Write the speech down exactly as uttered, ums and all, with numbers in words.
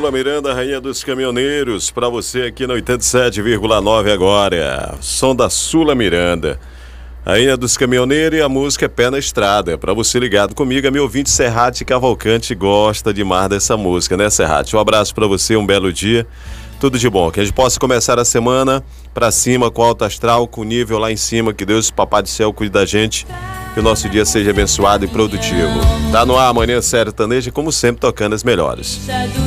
Sula Miranda, rainha dos caminhoneiros, para você aqui no oitenta e sete vírgula nove agora. Som da Sula Miranda, rainha dos caminhoneiros, e a música é Pé na Estrada. Para você ligado comigo, é meu ouvinte Serrate Cavalcante, gosta demais dessa música, né, Serrate? Um abraço para você, um belo dia, tudo de bom. Que a gente possa começar a semana para cima, com alto astral, com nível lá em cima, que Deus, Papai do Céu, cuide da gente. Que o nosso dia seja abençoado e produtivo. Tá no ar Manhã Sertaneja, como sempre, tocando as melhores.